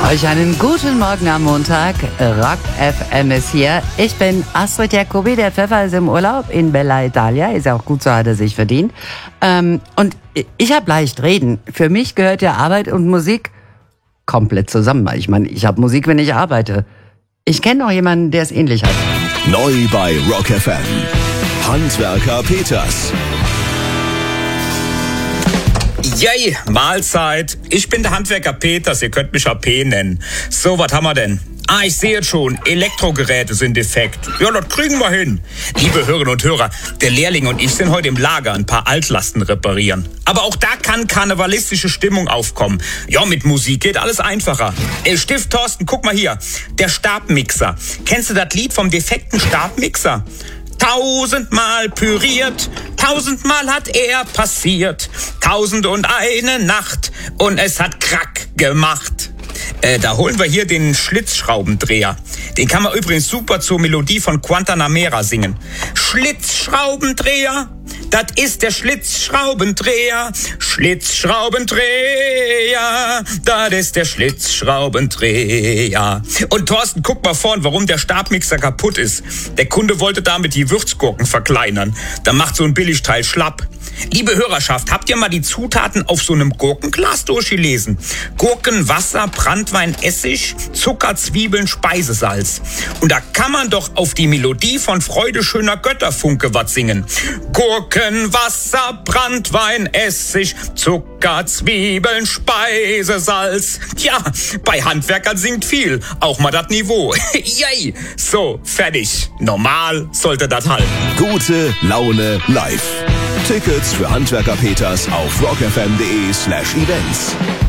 Euch einen guten Morgen am Montag. Rock FM ist hier. Ich bin Astrid Jacobi. Der Pfeffer ist im Urlaub in Bella Italia. Ist auch gut so, hat er sich verdient. Und ich habe leicht reden. Für mich gehört ja Arbeit und Musik komplett zusammen. Ich meine, ich habe Musik, wenn ich arbeite. Ich kenne noch jemanden, der es ähnlich hat. Neu bei Rock FM. Handwerker Peters. Yay, Mahlzeit. Ich bin der Handwerker Peters, ihr könnt mich AP nennen. So, was haben wir denn? Ich sehe jetzt schon, Elektrogeräte sind defekt. Ja, das kriegen wir hin. Liebe Hörerinnen und Hörer, der Lehrling und ich sind heute im Lager ein paar Altlasten reparieren. Aber auch da kann karnevalistische Stimmung aufkommen. Ja, mit Musik geht alles einfacher. Stift, Thorsten, guck mal hier. Der Stabmixer. Kennst du das Lied vom defekten Stabmixer? 1000-mal püriert, 1000-mal hat er passiert, 1001 Nacht und es hat Krack gemacht. Da holen wir hier den Schlitzschraubendreher. Den kann man übrigens super zur Melodie von Guantanamera singen. Schlitzschraubendreher, das ist der Schlitzschraubendreher. Schlitzschraubendreher, das ist der Schlitzschraubendreher. Und Thorsten, guck mal vorn, warum der Stabmixer kaputt ist. Der Kunde wollte damit die Würzgurken verkleinern. Da macht so ein Billigteil schlapp. Liebe Hörerschaft, habt ihr mal die Zutaten auf so einem Gurkenglas durchgelesen? Gurken, Wasser, Branntwein, Essig, Zucker, Zwiebeln, Speisesalz. Und da kann man doch auf die Melodie von Freude schöner Götterfunke was singen. Gurken, Wasser, Branntwein, Essig, Zucker, Zwiebeln, Speisesalz. Ja, bei Handwerkern singt viel, auch mal das Niveau. Yay! So, fertig. Normal sollte das halten. Gute Laune live. Tickets für Handwerker Peters auf rockfm.de/events.